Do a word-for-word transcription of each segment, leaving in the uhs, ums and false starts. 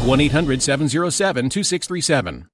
one eight hundred seven oh seven two six three seven.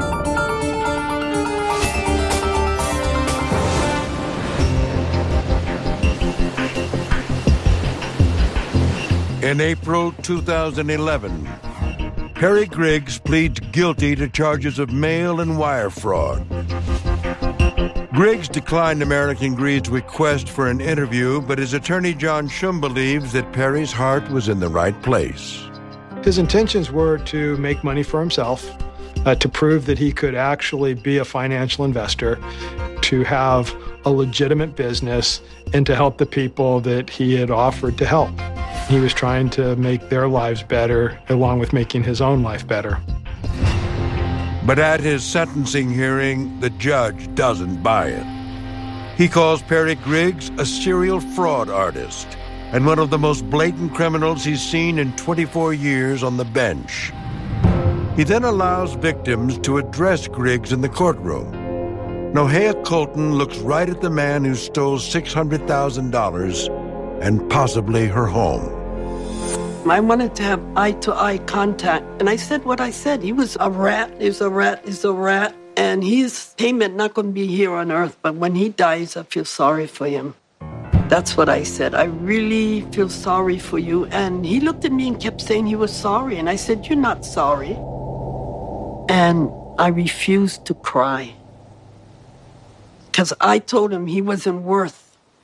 In April two thousand eleven, Perry Griggs pleads guilty to charges of mail and wire fraud. Griggs declined American Greed's request for an interview, but his attorney John Shum believes that Perry's heart was in the right place. His intentions were to make money for himself, uh, to prove that he could actually be a financial investor, to have a legitimate business, and to help the people that he had offered to help. He was trying to make their lives better, along with making his own life better. But at his sentencing hearing, the judge doesn't buy it. He calls Perry Griggs a serial fraud artist and one of the most blatant criminals he's seen in twenty-four years on the bench. He then allows victims to address Griggs in the courtroom. Nohea Colton looks right at the man who stole six hundred thousand dollars and possibly her home. I wanted to have eye-to-eye contact, and I said what I said. He was a rat, he's a rat, he's a rat, and his payment not going to be here on earth, but when he dies, I feel sorry for him. That's what I said. I really feel sorry for you. And he looked at me and kept saying he was sorry, and I said, you're not sorry. And I refused to cry, because I told him he wasn't worth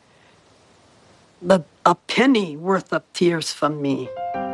the, a penny worth of tears from me.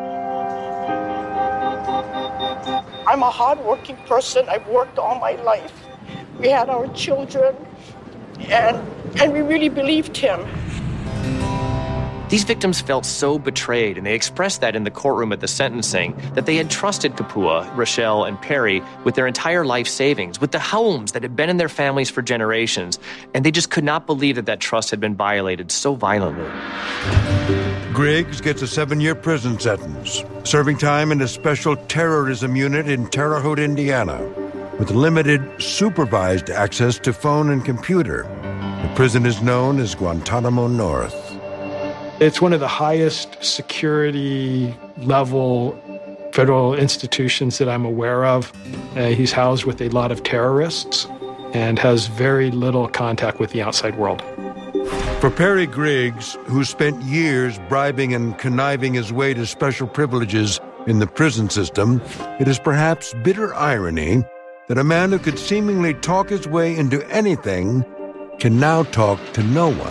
I'm a hardworking person. I've worked all my life. We had our children, and and we really believed him. These victims felt so betrayed, and they expressed that in the courtroom at the sentencing, that they had trusted Kapua, Rochelle, and Perry with their entire life savings, with the homes that had been in their families for generations, and they just could not believe that that trust had been violated so violently. Griggs gets a seven-year prison sentence, serving time in a special terrorism unit in Terre Haute, Indiana, with limited supervised access to phone and computer. The prison is known as Guantanamo North. It's one of the highest security level federal institutions that I'm aware of. Uh, he's housed with a lot of terrorists and has very little contact with the outside world. For Perry Griggs, who spent years bribing and conniving his way to special privileges in the prison system, it is perhaps bitter irony that a man who could seemingly talk his way into anything can now talk to no one.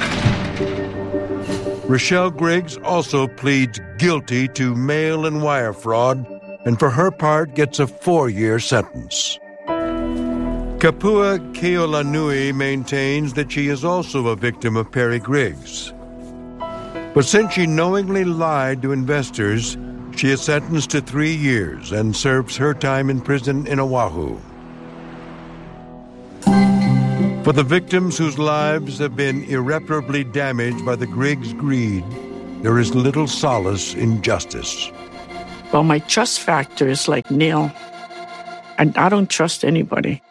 Rochelle Griggs also pleads guilty to mail and wire fraud, and for her part gets a four-year sentence. Kapua Keolanui maintains that she is also a victim of Perry Griggs. But since she knowingly lied to investors, she is sentenced to three years and serves her time in prison in Oahu. For the victims whose lives have been irreparably damaged by the Griggs greed, there is little solace in justice. Well, my trust factor is like nil. And I don't trust anybody.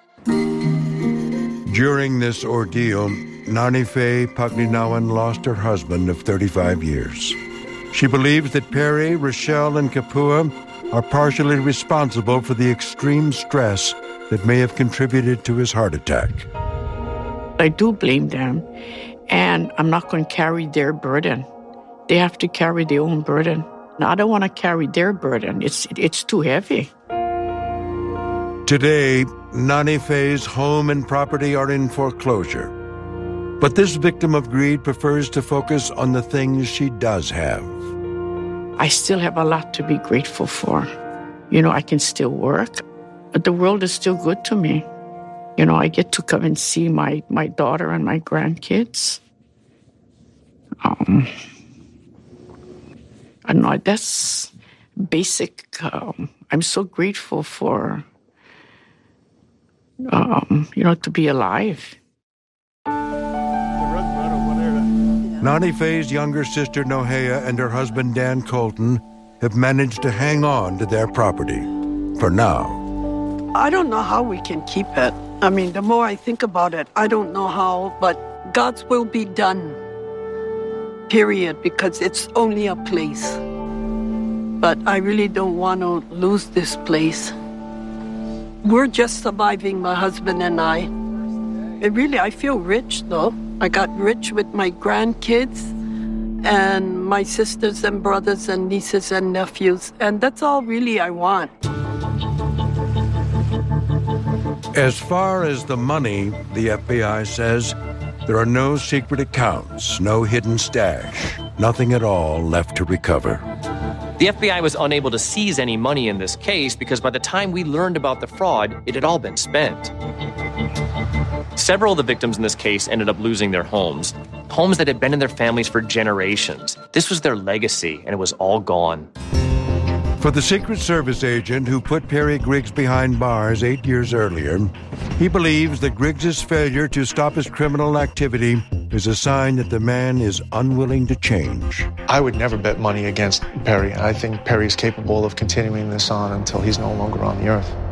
During this ordeal, Nanife Paglinawan lost her husband of thirty-five years. She believes that Perry, Rochelle, and Kapua are partially responsible for the extreme stress that may have contributed to his heart attack. I do blame them, and I'm not going to carry their burden. They have to carry their own burden. Now, I don't want to carry their burden. It's it's too heavy. Today, Nanife's home and property are in foreclosure. But this victim of greed prefers to focus on the things she does have. I still have a lot to be grateful for. You know, I can still work, but the world is still good to me. You know, I get to come and see my, my daughter and my grandkids. Um, I don't know, that's basic. Um, I'm so grateful for, um, you know, to be alive. Nanife's younger sister, Nohea, and her husband, Dan Colton, have managed to hang on to their property. For now. I don't know how we can keep it. I mean, the more I think about it, I don't know how, but God's will be done. Period, because it's only a place. but I really don't want to lose this place. We're just surviving, my husband and I. And really, I feel rich, though. I got rich with my grandkids and my sisters and brothers and nieces and nephews, and that's all really I want. As far as the money, the F B I says, there are no secret accounts, no hidden stash, nothing at all left to recover. The F B I was unable to seize any money in this case because by the time we learned about the fraud, it had all been spent. Several of the victims in this case ended up losing their homes, homes that had been in their families for generations. This was their legacy, and it was all gone. For the Secret Service agent who put Perry Griggs behind bars eight years earlier, he believes that Griggs' failure to stop his criminal activity is a sign that the man is unwilling to change. I would never bet money against Perry. I think Perry's capable of continuing this on until he's no longer on the earth.